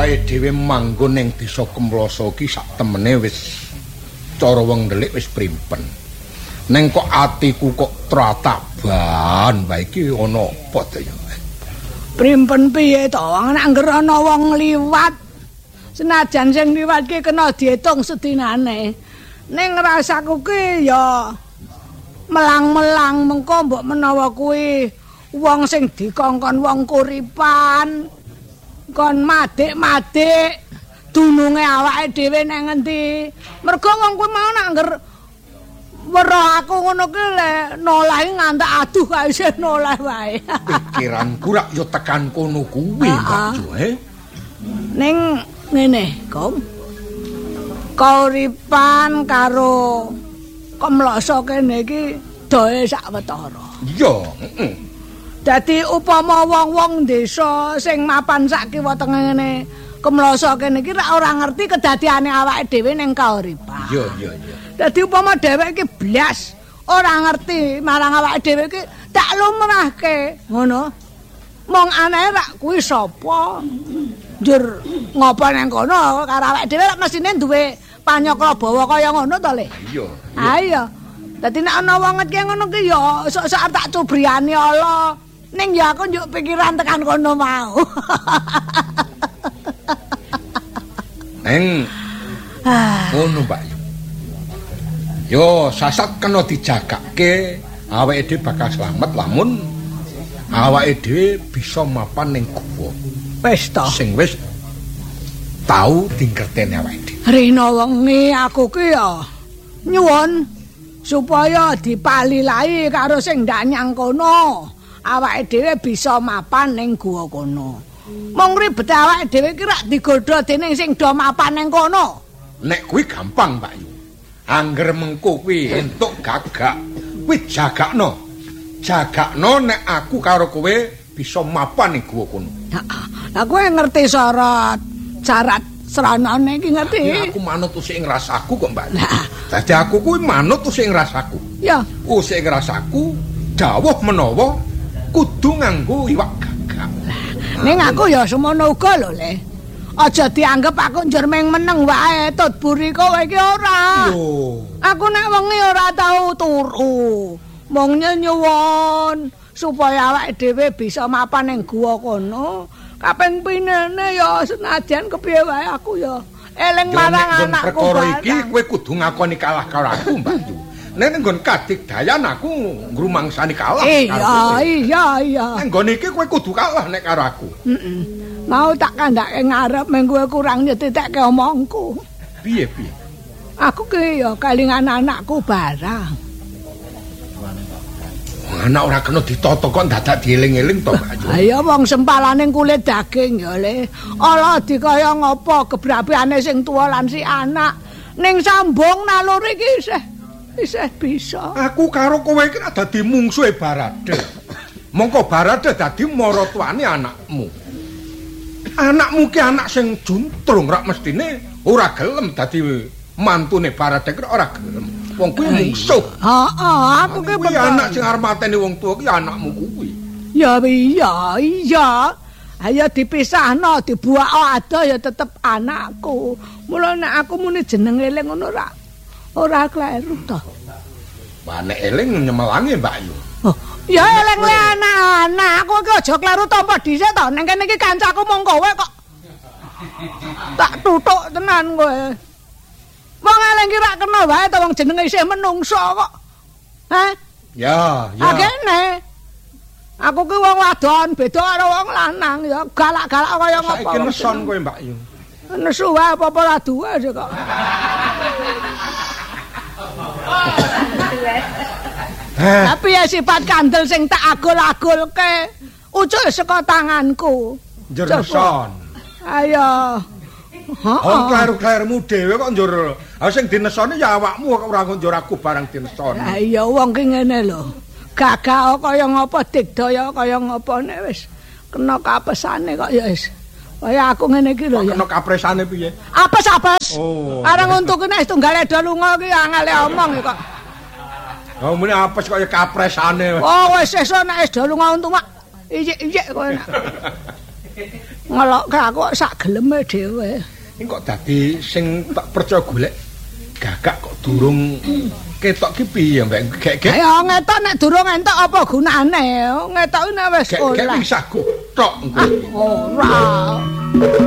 awake dhewe manggon ning desa Kemloso iki sak temene wis cara wong ndelik wis primpen. Neng kok atiku kok trataban wae iki ana apa to ya? Primpen piye to? Nek anggere ana wong liwat senajan sing liwat ki kena diitung sedinane. Ning rasaku ki ya melang-melang mengko mbok menawa kuwi wong sing dikongkon wong kuripan kon madik-madik dununge awake dhewe nang ngendi. Mergo wong kuwi mau nak ngger weruh aku ngono ki le nolahi ngantek aduh kae isih noleh wae. Pikiranku rak yo tekan kono kuwi, Mbak Jo. Ning ngene, Kom. Kauripan karo Kemloso kene iki doe sawetara. Iya, heeh. Dadi upama wong-wong desa sing mapan sak kiwa tengah ngene Kemloso kene iki ora ngerti kedadiane awake dhewe ning kauripan. Iya. Dadi upama dhewek iki blas ora ngerti marang awake dhewe iki tak lumrahke, ngono. Mong aneh rak kuwi sapa? Njur ngopo nang kono karo awake dhewe rak mesine duwe panyokra bawa kaya ngono to, Le? Iya. Ayo. Dadi nek ana wong iki ngono ki ya sok-sok tak cubriani Allah. Ning ya aku njuk pikiran tekan kono mau. Neng. Ngono, Mbak. Yo, sasat kena dijagake, awake dhewe bakal slamet lamun awake dhewe bisa mapan ning guwa. Wis to. Sing wis tau dingkerteni awake dhewe. Rina wengi aku ki ya nyuwun supaya dipalilahi karo sing ndak nyang kono. Awake dhewe bisa mapan ning guwa kono. Mong ribet awake dhewe ki rak digodha dening sing do mapan ning kono. Nek kuwi gampang, Mbak Yu. Angger mengko kuwi entuk gagak, kuwi jagakno. Jagakno nek aku karo kowe bisa mapan ning guwa kono. Lah kowe ngerti syarat seranane iki ngerti? Ya, aku manut usik ing rasaku kok, Mbak. Dadi aku kuwi manut usik ing rasaku. Ya, usik ing rasaku dawuh menawa kudu nganggo iwak gagak. Ning aku ya semono uga lho, Le. Aja dianggep aku njur meng meneng wae tut buri kowe iki ora. Lho. Aku nek wengi ora tau turu. Mong nyuwun supaya awake dhewe bisa mapan ning guwa kono. Kaping pinene ya senajan kepiye wae aku ya eling marang anakku. Perkara iki kowe kudu ngakoni kalah karo aku, Mbak Yu. Nek nggon kadigdayan aku ngrumangsani kalah karo kowe. Iya. Nek nggon iki kowe kudu kalah nek karo aku. Mau tak kandhake ngarep mengko kurang nyetitekke omongku. Piye? Aku ki ya kelingan anakku barang. Anak ora kena ditata kok dadak dieling-eling to, Mbak Yu. Ayo wong sempalane kulit daging ya, Le. Ala dikaya ngopo gebrabeane sing tuwa lan si anak. Ning sambung naluri iki isih bisa. Aku karo kowe iki dadi mungsuhe Barade. Mongko Barade dadi maratuwane anakmu. Anakmu ki anak sing juntrung rak mestine ora gelem dadi mantune Barade ki ora gelem. Wong kuwi mungsuh. Heeh, aku ki anak sing arep mateni wong tuwa ki anakmu kuwi. Ya iya. Ayo dipisahno, dibuak ado ya tetep anakku. Mula nek aku muni jeneng eling ngono ora kleru to. Wah nek eling nyemelangi, Mbak Yu. Oh, ya eling le anak-anak, aku ki aja kleru tampa dhisik to. Ning kene iki kancaku mung kowe kok. Tak tutuk tenan kowe. Wong eling ki rak kena wae to wong jenenge isih menungso kok. Hah? Ya. Agene. Aku ki wong wadon beda karo wong lanang ya galak-galak kaya ngopo. Saiki neson kowe, Mbak Yu. Nesu wae apa-apa ora duwe sih kok. Tapi ya sifat kandel sing tak agul-agulke ucul saka tanganku. Jerson. Ayo. Wong kleru-klerumu dhewe kok njur sing dinesoni ya awakmu kok ora njur aku barang dinesoni. Ha iya wong ki ngene lho. Gagak kaya ngopo digdaya kaya ngopone wis kena kapesane kok ya wis. Kaya aku ngene iki lho ya. Kena kapresane piye? Apes-apes. Oh. Areng untuke nek tunggale do lunga ki angele omong kok. Oh muni apes kaya kapresane. Oh wis sesuk nek do lunga untu mak ijik-ijik kowe. Ngelokke aku kok sak geleme dhewe. Kok dadi sing tak percaya golek gagak kok durung ketok ki piye Mbak? Gek-gek. Ya ngetok nek durung entuk apa gunane? Ngetok nek wis oleh. Gek bisa tok engko. Ora.